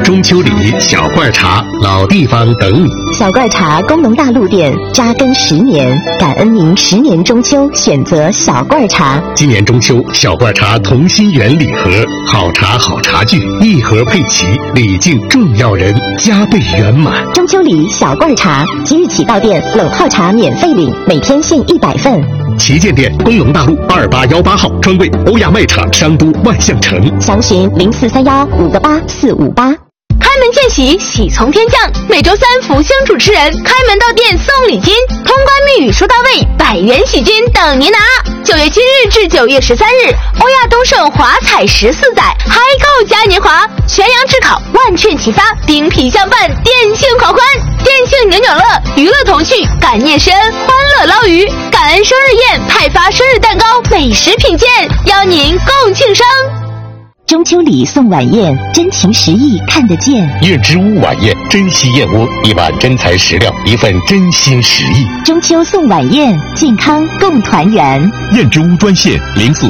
中秋礼、小罐茶、老地方等你。 小罐茶功能大陆店扎根10年，感恩您10年中秋选择小罐茶。 今年中秋，小罐茶同心圆礼盒，好茶好茶具，一盒配齐，礼敬重要人，加倍圆满。 中秋礼小罐茶，即日起到店冷泡茶免费领，每天限100份。 旗舰店工农大路2818号，专柜欧亚卖场商都万象城， 详询0431-58458。 开门见喜，喜从天降。每周三，福星主持人开门到店送礼金，通关密语说到位，100元喜金等您拿。9月7日至9月13日，欧亚东盛华彩14载，嗨购嘉年华，全阳炙烤，万券齐发，冰皮相伴，电信狂欢，电信扭扭乐，娱乐童趣，感念深，欢乐捞鱼，感恩生日宴，派发生日蛋糕，美食品鉴，邀您共庆生。 中秋礼送晚宴，真情实意看得见。 燕之屋晚宴，珍稀燕窝，1碗真材实料，一份真心实意。 中秋送晚宴，健康共团圆。 燕之屋专线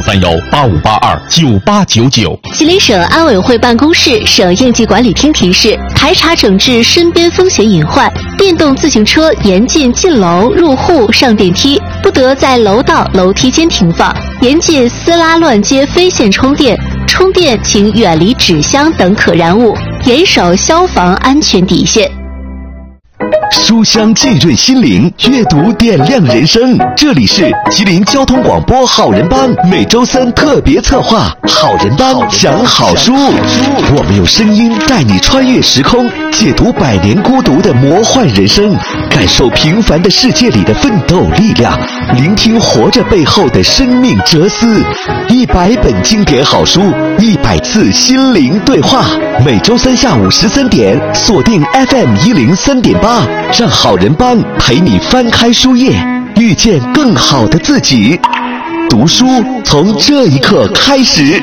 043185829899。 吉林省安委会办公室、省应急管理厅提示：排查整治身边风险隐患，电动自行车严禁进楼、入户、上电梯，不得在楼道、楼梯间停放，严禁私拉乱接非线充电。充电请远离纸箱等可燃物，严守消防安全底线。 书香浸润心灵，阅读点亮人生。这里是吉林交通广播好人帮每周3特别策划好人帮讲好书，我们用声音带你穿越时空，解读100年孤独的魔幻人生，感受平凡的世界里的奋斗力量，聆听活着背后的生命哲思。100本经典好书，100次心灵对话。每周3下午13点，锁定 FM103.8，让好人帮陪你翻开书页，遇见更好的自己。读书从这一刻开始。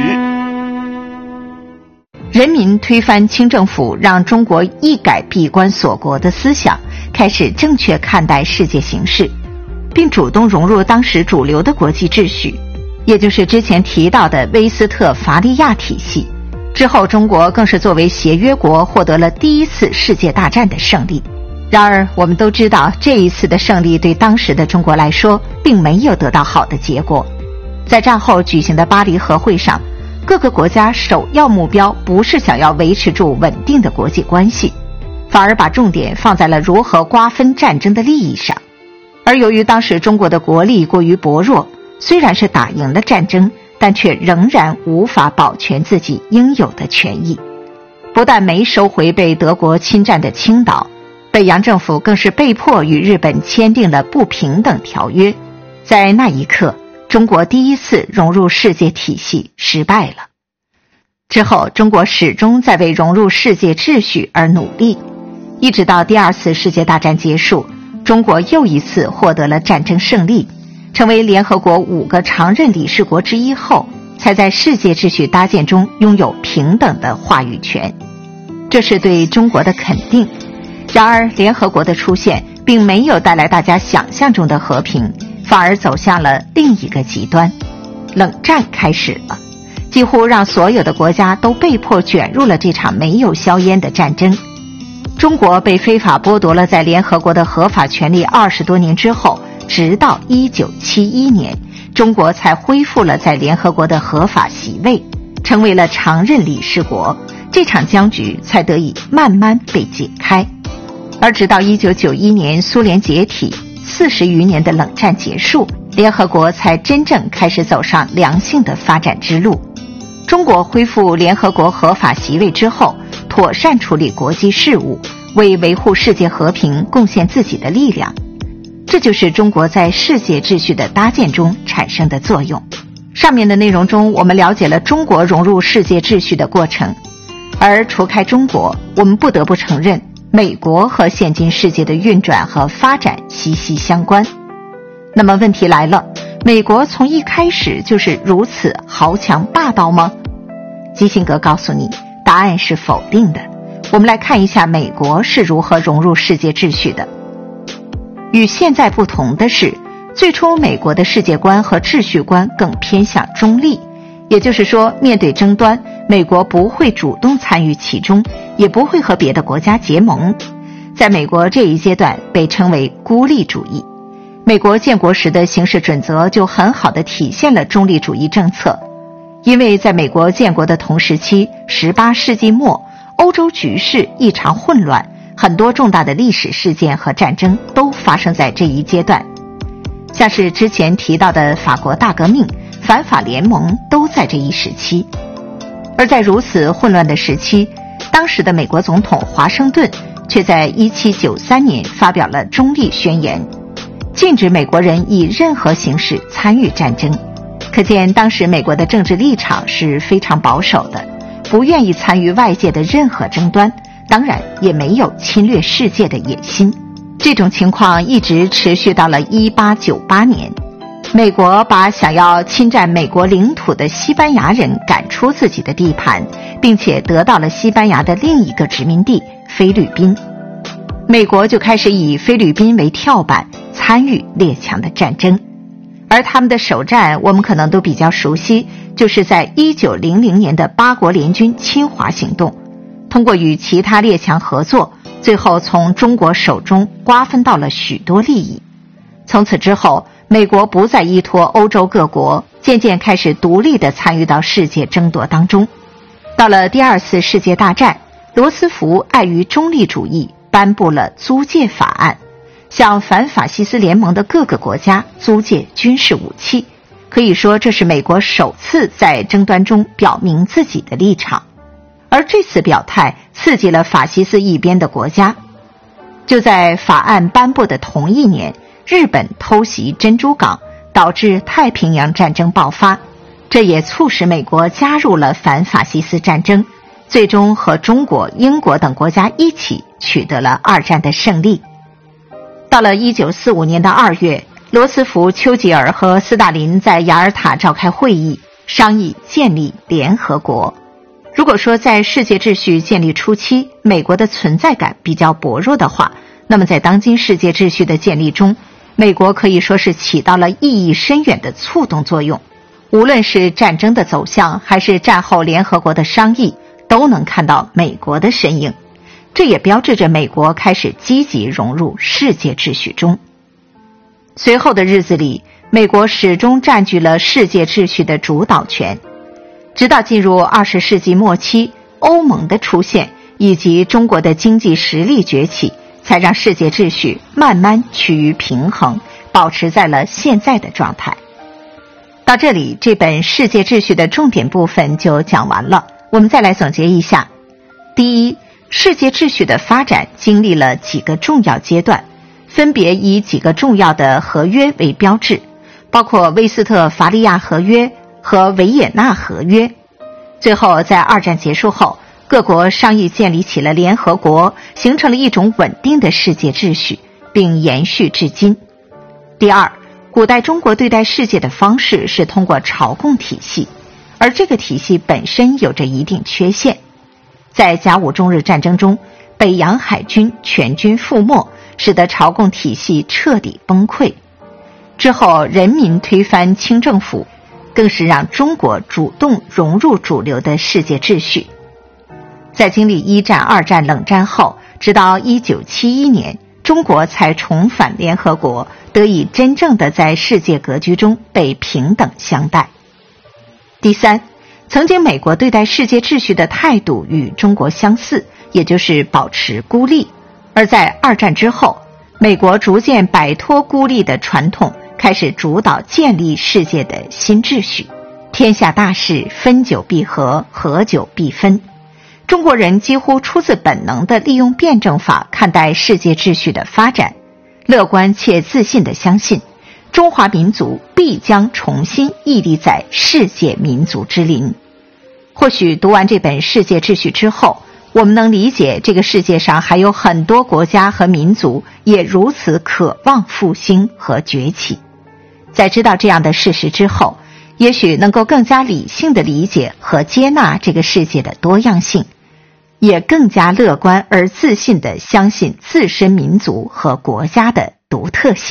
人民推翻清政府，让中国一改闭关锁国的思想，开始正确看待世界形势，并主动融入当时主流的国际秩序，也就是之前提到的威斯特伐利亚体系。之后中国更是作为协约国获得了第一次世界大战的胜利。然而我们都知道，这一次的胜利对当时的中国来说并没有得到好的结果。在战后举行的巴黎和会上，各个国家首要目标不是想要维持住稳定的国际关系，反而把重点放在了如何瓜分战争的利益上。而由于当时中国的国力过于薄弱，虽然是打赢了战争，但却仍然无法保全自己应有的权益。不但没收回被德国侵占的青岛，北洋政府更是被迫与日本签订了不平等条约。在那一刻，中国第一次融入世界体系失败了。之后中国始终在为融入世界秩序而努力，一直到第2次世界大战结束，中国又一次获得了战争胜利，成为联合国5个常任理事国之一后，才在世界秩序搭建中拥有平等的话语权。这是对中国的肯定。然而联合国的出现并没有带来大家想象中的和平，反而走向了另一个极端。冷战开始了，几乎让所有的国家都被迫卷入了这场没有硝烟的战争。中国被非法剥夺了在联合国的合法权利20多年之后，直到1971年，中国才恢复了在联合国的合法席位，成为了常任理事国，这场僵局才得以慢慢被解开。而直到1991年苏联解体，40余年的冷战结束，联合国才真正开始走上良性的发展之路。中国恢复联合国合法席位之后，妥善处理国际事务，为维护世界和平贡献自己的力量。这就是中国在世界秩序的搭建中产生的作用。上面的内容中，我们了解了中国融入世界秩序的过程。而除开中国，我们不得不承认，美国和现今世界的运转和发展息息相关。那么问题来了，美国从一开始就是如此豪强霸道吗？基辛格告诉你，答案是否定的。我们来看一下美国是如何融入世界秩序的。与现在不同的是，最初美国的世界观和秩序观更偏向中立，也就是说，面对争端，美国不会主动参与其中， 也不会和别的国家结盟。在美国这一阶段被称为孤立主义。美国建国时的行事准则就很好地体现了中立主义政策。因为在美国建国的同时期，18世纪末，欧洲局势异常混乱，很多重大的历史事件和战争都发生在这一阶段。像是之前提到的法国大革命、反法联盟都在这一时期。而在如此混乱的时期，当时的美国总统华盛顿却在1793年发表了中立宣言，禁止美国人以任何形式参与战争。可见当时美国的政治立场是非常保守的，不愿意参与外界的任何争端，当然也没有侵略世界的野心。这种情况一直持续到了1898年，美国把想要侵占美国领土的西班牙人赶出自己的地盘，并且得到了西班牙的另一个殖民地菲律宾。美国就开始以菲律宾为跳板，参与列强的战争。而他们的首战我们可能都比较熟悉，就是在1900年的8国联军侵华行动，通过与其他列强合作，最后从中国手中瓜分到了许多利益。从此之后，美国不再依托欧洲各国，渐渐开始独立地参与到世界争夺当中。到了第2次世界大战，罗斯福碍于中立主义，颁布了租借法案，向反法西斯联盟的各个国家租借军事武器，可以说这是美国首次在争端中表明自己的立场。而这次表态刺激了法西斯一边的国家。就在法案颁布的同一年，日本偷袭珍珠港，导致太平洋战争爆发，这也促使美国加入了反法西斯战争，最终和中国、英国等国家一起取得了2战的胜利。到了1945年的2月，罗斯福、丘吉尔和斯大林在雅尔塔召开会议，商议建立联合国。如果说在世界秩序建立初期，美国的存在感比较薄弱的话，那么在当今世界秩序的建立中，美国可以说是起到了意义深远的促动作用。无论是战争的走向，还是战后联合国的商议，都能看到美国的身影。这也标志着美国开始积极融入世界秩序中。随后的日子里，美国始终占据了世界秩序的主导权。直到进入20世纪末期，欧盟的出现以及中国的经济实力崛起，才让世界秩序慢慢趋于平衡，保持在了现在的状态。到这里，这本世界秩序的重点部分就讲完了。我们再来总结一下。第一，世界秩序的发展经历了几个重要阶段，分别以几个重要的合约为标志，包括威斯特伐利亚合约和维也纳合约。最后在2战结束后，各国商议建立起了联合国，形成了一种稳定的世界秩序，并延续至今。第二，古代中国对待世界的方式是通过朝贡体系，而这个体系本身有着一定缺陷。在甲午中日战争中，北洋海军全军覆没，使得朝贡体系彻底崩溃。之后人民推翻清政府，更是让中国主动融入主流的世界秩序。在经历1战、2战、冷战后，直到1971年，中国才重返联合国，得以真正的在世界格局中被平等相待。第三，曾经美国对待世界秩序的态度与中国相似，也就是保持孤立。而在2战之后，美国逐渐摆脱孤立的传统，开始主导建立世界的新秩序。天下大事，分久必合，合久必分。中国人几乎出自本能地利用辩证法看待世界秩序的发展，乐观且自信地相信中华民族必将重新屹立在世界民族之林。或许读完这本世界秩序之后，我们能理解这个世界上还有很多国家和民族也如此渴望复兴和崛起。在知道这样的事实之后，也许能够更加理性地理解和接纳这个世界的多样性，也更加乐观而自信地相信自身民族和国家的独特性。